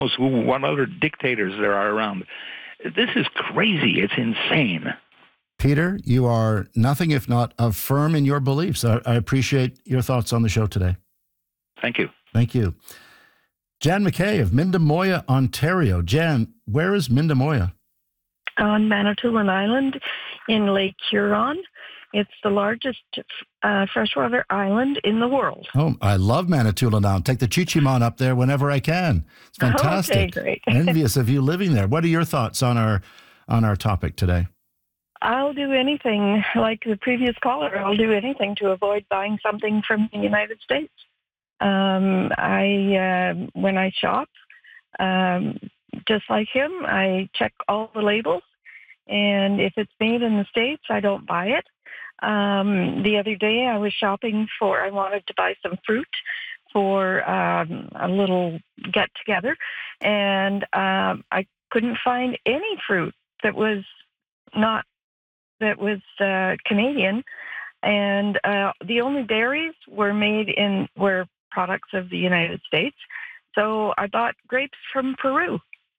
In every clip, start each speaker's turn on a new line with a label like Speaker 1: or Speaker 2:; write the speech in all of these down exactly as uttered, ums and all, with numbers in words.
Speaker 1: what other dictators there are around. This is crazy. It's insane.
Speaker 2: Peter, you are nothing if not uh, firm in your beliefs. I, I appreciate your thoughts on the show today.
Speaker 1: Thank you.
Speaker 2: Thank you. Jan McKay of Mindamoya, Ontario. Jan, where is Mindamoya?
Speaker 3: On Manitoulin Island in Lake Huron. It's the largest uh, freshwater island in the world.
Speaker 2: Oh, I love Manitoulin Island. Take the Chichimon up there whenever I can. It's fantastic.
Speaker 3: Okay, great.
Speaker 2: Envious of you living there. What are your thoughts on our on our topic today?
Speaker 3: I'll do anything, like the previous caller, I'll do anything to avoid buying something from the United States. Um, I uh, when I shop, um, just like him, I check all the labels, and if it's made in the States, I don't buy it. Um, the other day, I was shopping for, I wanted to buy some fruit for um, a little get-together, and um, I couldn't find any fruit that was not, that was uh, Canadian, and uh, the only dairies were made in, were products of the United States, so I bought grapes from Peru.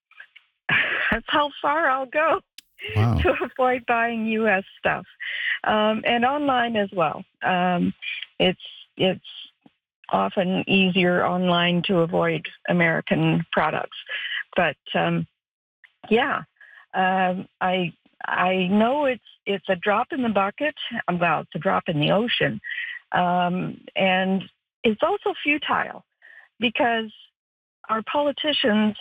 Speaker 3: That's how far I'll go. Wow. To avoid buying U S stuff, um, and online as well. Um, it's it's often easier online to avoid American products, but um, yeah, um, I I know it's it's a drop in the bucket. Well, it's a drop in the ocean, um, and it's also futile because our politicians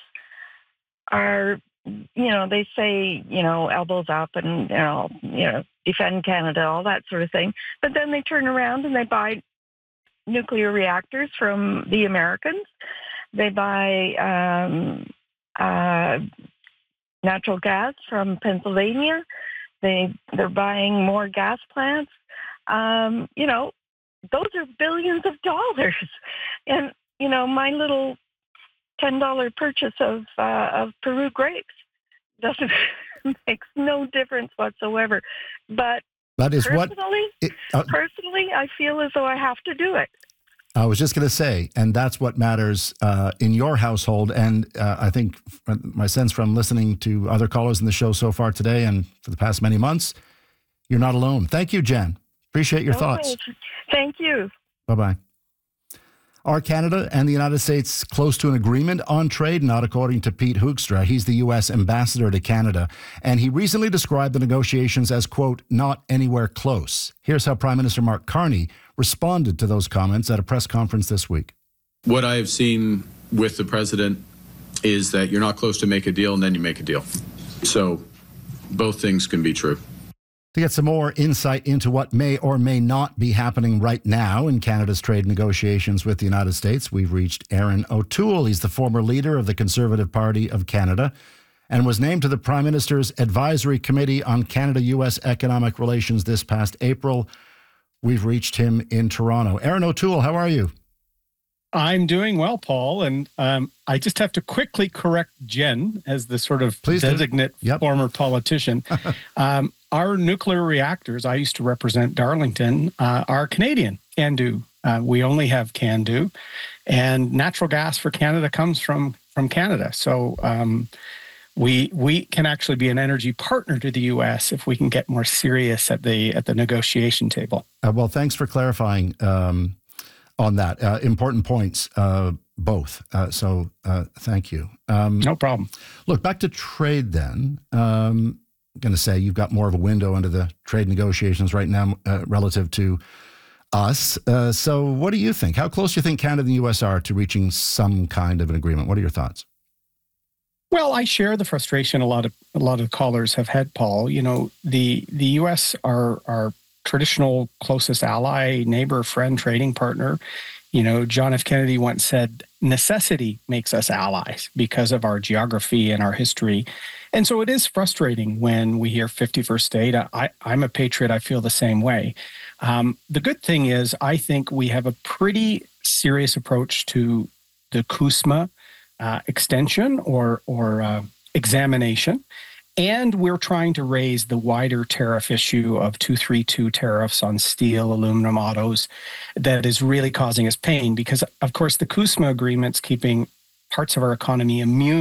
Speaker 3: are. You know, they say, you know, elbows up and, you know, you know, defend Canada, all that sort of thing. But then they turn around and they buy nuclear reactors from the Americans. They buy um, uh, natural gas from Pennsylvania. They, they're buying more gas plants. Um, you know, those are billions of dollars. And, you know, my little ten dollars purchase of uh, of Peru grapes doesn't makes no difference whatsoever. But
Speaker 2: that is
Speaker 3: personally,
Speaker 2: what it, uh,
Speaker 3: personally, I feel as though I have to do it.
Speaker 2: I was just going to say, and that's what matters uh, in your household. And uh, I think my sense from listening to other callers in the show so far today and for the past many months, you're not alone. Thank you, Jen. Appreciate your okay. thoughts.
Speaker 3: Thank you.
Speaker 2: Bye-bye. Are Canada and the United States close to an agreement on trade? Not according to Pete Hoekstra. He's the U S ambassador to Canada, and he recently described the negotiations as, quote, not anywhere close. Here's how Prime Minister Mark Carney responded to those comments at a press conference this week.
Speaker 4: What I have seen with the president is that you're not close to make a deal, and then you make a deal. So both things can be true.
Speaker 2: To get some more insight into what may or may not be happening right now in Canada's trade negotiations with the United States, we've reached Erin O'Toole. He's the former leader of the Conservative Party of Canada and was named to the Prime Minister's Advisory Committee on Canada-U S Economic Relations this past April. We've reached him in Toronto. Erin O'Toole, how are you?
Speaker 5: I'm doing well, Paul, and um, I just have to quickly correct Jen as the sort of
Speaker 2: Please
Speaker 5: designate
Speaker 2: yep.
Speaker 5: former politician. um, our nuclear reactors, I used to represent Darlington, uh, are Canadian, CANDU. Uh, we only have CANDU, and natural gas for Canada comes from from Canada. So um, we we can actually be an energy partner to the U S if we can get more serious at the at the negotiation table.
Speaker 2: Uh, well, thanks for clarifying. Um, on that. Uh, important points, uh, both. Uh, so uh, thank you. Um,
Speaker 5: no problem.
Speaker 2: Look, back to trade then. Um, I'm going to say you've got more of a window into the trade negotiations right now uh, relative to us. Uh, so what do you think? How close do you think Canada and the U S are to reaching some kind of an agreement? What are your thoughts?
Speaker 5: Well, I share the frustration a lot of a lot of callers have had, Paul. You know, the the U S are are traditional closest ally, neighbor, friend, trading partner. You know, John F. Kennedy once said, necessity makes us allies because of our geography and our history. And so it is frustrating when we hear fifty-first state. I, I'm a patriot. I feel the same way. Um, the good thing is I think we have a pretty serious approach to the CUSMA uh, extension or, or uh, examination. And we're trying to raise the wider tariff issue of two thirty-two tariffs on steel, aluminum, autos that is really causing us pain because, of course, the CUSMA agreement's keeping parts of our economy immune